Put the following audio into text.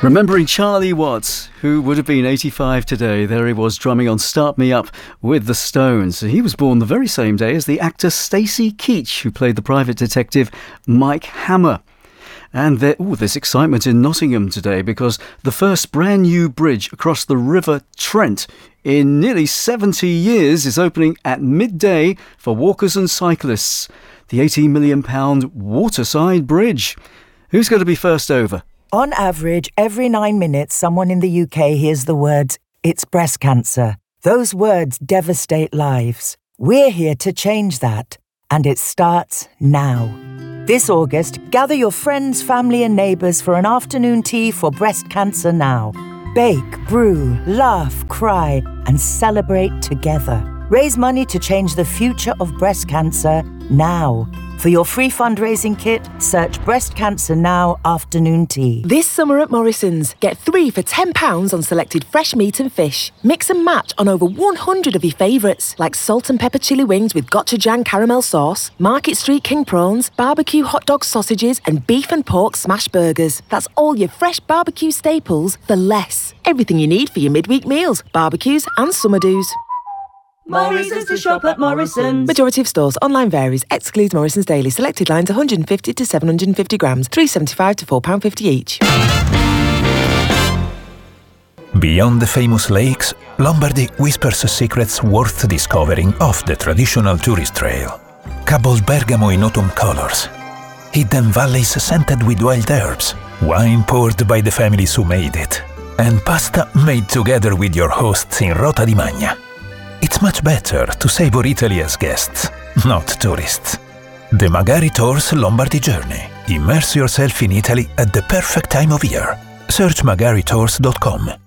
Remembering Charlie Watts, who would have been 85 today. There he was drumming on Start Me Up with the Stones. He was born the very same day as the actor Stacey Keach, who played the private detective Mike Hammer. And there's excitement in Nottingham today because the first brand new bridge across the River Trent in nearly 70 years is opening at midday for walkers and cyclists. The £18 million Waterside Bridge. Who's going to be first over? On average, every 9 minutes, someone in the UK hears the words, "It's breast cancer." Those words devastate lives. We're here to change that. And it starts now. This August, gather your friends, family and neighbours for an afternoon tea for Breast Cancer Now. Bake, brew, laugh, cry and celebrate together. Raise money to change the future of breast cancer now. For your free fundraising kit, search Breast Cancer Now Afternoon Tea. This summer at Morrison's, get 3 for £10 on selected fresh meat and fish. Mix and match on over 100 of your favourites, like salt and pepper chili wings with gochujang caramel sauce, Market Street king prawns, barbecue hot dog sausages and beef and pork smash burgers. That's all your fresh barbecue staples for less. Everything you need for your midweek meals, barbecues and summer do's. Morrison's to shop at Morrison's. Majority of stores. Online varies. Excludes Morrison's Daily. Selected lines 150 to 750 grams. £3.75 to £4.50 each. Beyond the famous lakes, Lombardy whispers secrets worth discovering off the traditional tourist trail. Cobbled Bergamo in autumn colors. Hidden valleys scented with wild herbs. Wine poured by the families who made it. And pasta made together with your hosts in Rota di Magna. It's much better to savor Italy as guests, not tourists. The Magari Tours Lombardy Journey. Immerse yourself in Italy at the perfect time of year. Search magaritours.com.